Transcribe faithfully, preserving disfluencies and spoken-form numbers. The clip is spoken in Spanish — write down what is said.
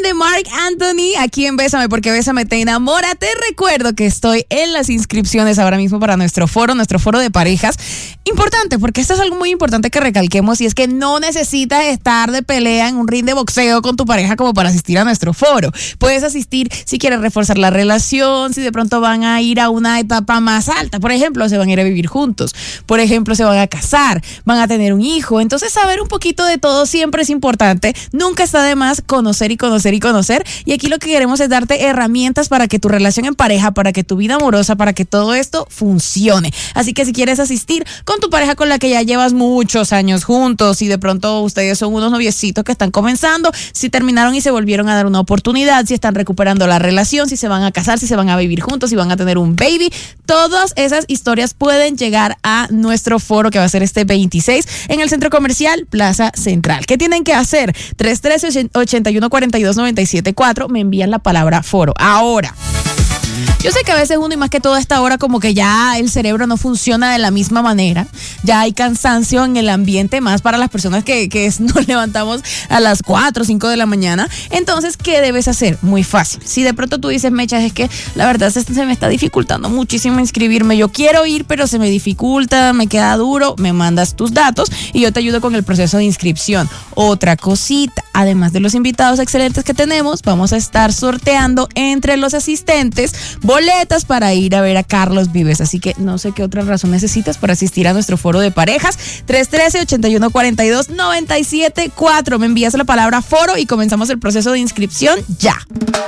de Marc Anthony aquí en Bésame porque Bésame te enamora. Te recuerdo que estoy en las inscripciones ahora mismo para nuestro foro, nuestro foro de parejas. Importante, porque esto es algo muy importante que recalquemos y es que no necesitas estar de pelea en un ring de boxeo con tu pareja como para asistir a nuestro foro. Puedes asistir si quieres reforzar la relación, si de pronto van a ir a una etapa más alta. Por ejemplo, se van a ir a vivir juntos. Por ejemplo, se van a casar, van a tener un hijo. Entonces, saber un poquito de todo siempre es importante. Nunca está de más conocer y conocer y conocer. Y aquí lo que queremos es darte herramientas para que tu relación en pareja, para que tu vida amorosa, para que todo esto funcione. Así que si quieres asistir con tu pareja con la que ya llevas muchos años juntos y de pronto ustedes son unos noviecitos que están comenzando, si terminaron y se volvieron a dar una oportunidad, si están recuperando la relación, si se van a casar, si se van a vivir juntos, si van a tener un baby, todas esas historias pueden llegar a nuestro foro que va a ser este veintiséis en el Centro Comercial Plaza Central. ¿Qué tienen que hacer? tres uno tres, ocho uno cuatro dos, nueve siete cuatro, me envían la palabra foro. Ahora, yo sé que a veces uno, y más que todo a esta hora, como que ya el cerebro no funciona de la misma manera. Ya hay cansancio en el ambiente, más para las personas que, que nos levantamos a las cuatro o cinco de la mañana. Entonces, ¿qué debes hacer? Muy fácil. Si de pronto tú dices, Mecha, es que la verdad se, se me está dificultando muchísimo inscribirme. Yo quiero ir, pero se me dificulta, me queda duro. Me mandas tus datos y yo te ayudo con el proceso de inscripción. Otra cosita, además de los invitados excelentes que tenemos, vamos a estar sorteando entre los asistentes boletas para ir a ver a Carlos Vives. Así que no sé qué otra razón necesitas para asistir a nuestro foro de parejas. tres uno tres, ocho uno cuatro dos, nueve siete cuatro. Me envías la palabra foro y comenzamos el proceso de inscripción ya.